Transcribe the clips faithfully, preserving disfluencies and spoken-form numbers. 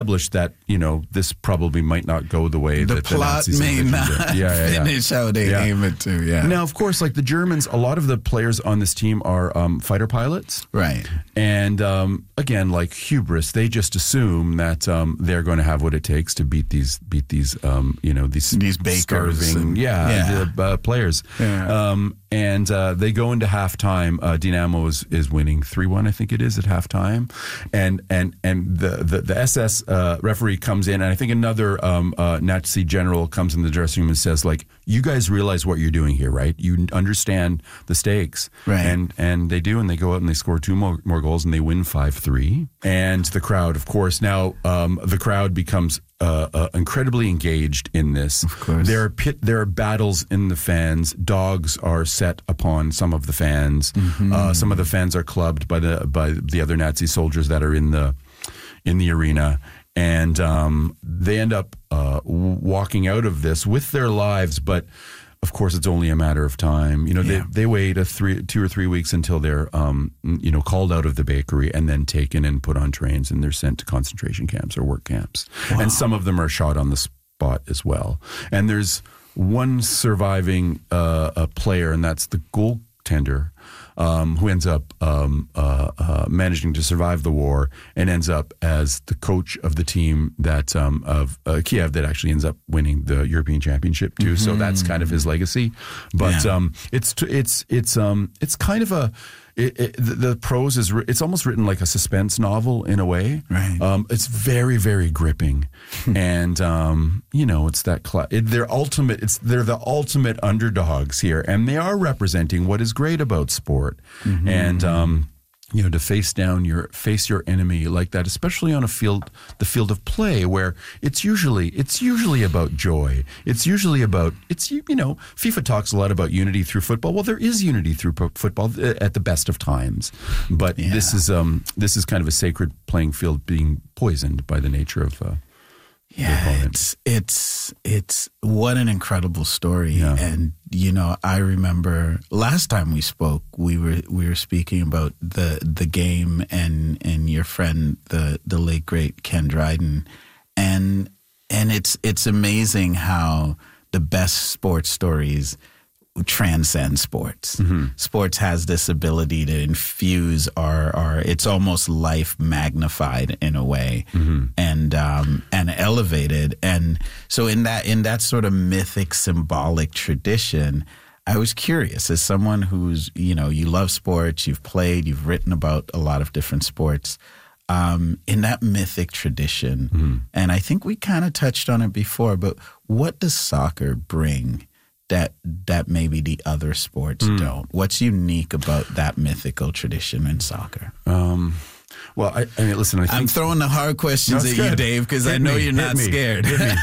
established that, you know, this probably might not go the way the that plot the Nazis may envisioned not it. Yeah, yeah, yeah. finish how they Yeah. aim it to. Yeah. Now, of course, like the Germans, a lot of the players on this team are um, fighter pilots. Right. And um, again, like hubris, they just assume that um, they're going to have what it takes to beat these, beat these, um, you know, these These bakers starving, and- yeah, yeah. The, uh, players. Yeah. Um, and uh, they go into halftime. Uh, Dynamo is, is winning three one, I think it is, at halftime. And and and the the, the S S uh, referee comes in, and I think another um, uh, Nazi general comes in the dressing room and says, like, "You guys realize what you're doing here, right? You understand the stakes." Right. And and they do, and they go out and they score two more, more goals, and they win five three. And the crowd, of course, now um, the crowd becomes uh, uh, incredibly engaged in this. Of course. There are pit, there are battles in the fans. Dogs are set upon some of the fans. Mm-hmm. Uh, some of the fans are clubbed by the by the other Nazi soldiers that are in the in the arena, and um, they end up uh, walking out of this with their lives. But of course, it's only a matter of time. You know, Yeah. they they wait a three two or three weeks until they're um, you know called out of the bakery and then taken and put on trains, and they're sent to concentration camps or work camps. Wow. And some of them are shot on the spot as well. And there's one surviving uh, a player, and that's the goaltender, um, who ends up um, uh, uh, managing to survive the war and ends up as the coach of the team that um, of uh, Kiev that actually ends up winning the European Championship too. So that's kind of his legacy. But Yeah. um, it's it's it's um, it's kind of a. It, it, the, the prose is ri- it's almost written like a suspense novel in a way. Right. Um, it's very very gripping, and um, you know it's that cl- it, they're ultimate. It's they're the ultimate underdogs here, and they are representing what is great about sport. Mm-hmm. And um, you know, to face down your face your enemy like that, especially on a field, the field of play, where it's usually it's usually about joy. It's usually about it's you know, FIFA talks a lot about unity through football. Well, there is unity through po- football at the best of times, but Yeah. this is um this is kind of a sacred playing field being poisoned by the nature of. Uh, Yeah, opponent. it's it's it's what an incredible story. Yeah. And you know, I remember last time we spoke, we were we were speaking about the the game and and your friend, the the late great Ken Dryden, and and it's it's amazing how the best sports stories transcend sports. Mm-hmm. Sports has this ability to infuse our, our it's almost life magnified in a way, Mm-hmm. and um, and elevated. And so in that in that sort of mythic symbolic tradition, I was curious, as someone who's, you know, you love sports, you've played, you've written about a lot of different sports, um, in that mythic tradition, Mm-hmm. and I think we kind of touched on it before, but what does soccer bring that that maybe the other sports Mm. don't? What's unique about that mythical tradition in soccer? Um, well, I, I mean, listen, I think I'm throwing the hard questions No, at it's you, good. Dave, because I Hit know me, you're hit not me, scared. hit me.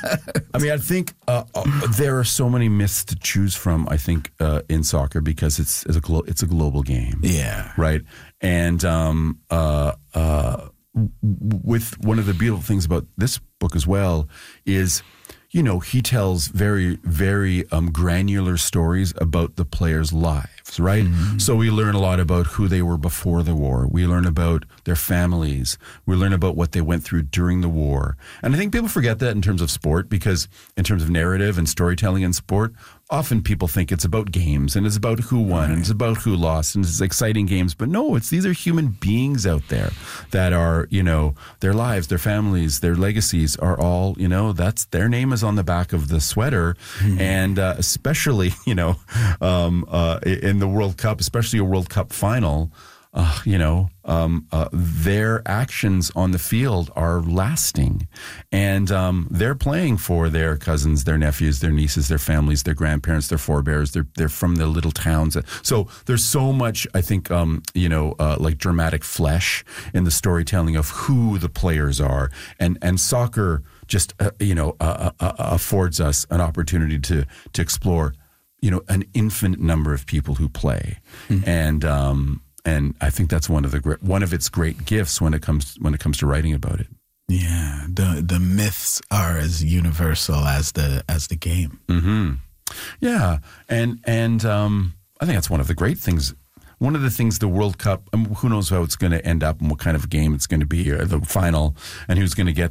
I mean, I think uh, uh, there are so many myths to choose from. I think uh, in soccer because it's it's a glo- it's a global game, Yeah. right? And um, uh, uh, w- with one of the beautiful things about this book as well is, you know, he tells very, very um, granular stories about the players' lives, right? Mm-hmm. So we learn a lot about who they were before the war. We learn about their families. We learn about what they went through during the war. And I think people forget that in terms of sport, because in terms of narrative and storytelling in sport, often people think it's about games and it's about who won and it's about who lost and it's exciting games. But no, it's these are human beings out there that are, you know, their lives, their families, their legacies are all, you know, that's their name is on the back of the sweater. Mm-hmm. And uh, especially, you know, um, uh, in the World Cup, especially a World Cup final, Uh, you know, um, uh, their actions on the field are lasting, and um, they're playing for their cousins, their nephews, their nieces, their families, their grandparents, their forebears. They're they're from the little towns. So there's so much, I think, um, you know, uh, like dramatic flesh in the storytelling of who the players are, and and soccer just uh, you know uh, uh, affords us an opportunity to to explore, you know, an infinite number of people who play, mm-hmm. and. Um, And I think that's one of the great, one of its great gifts when it comes when it comes to writing about it. Yeah, the the myths are as universal as the as the game. Mm-hmm. Yeah, and and um, I think that's one of the great things. One of the things the World Cup, um, who knows how it's going to end up and what kind of game it's going to be, or the final, and who's going to get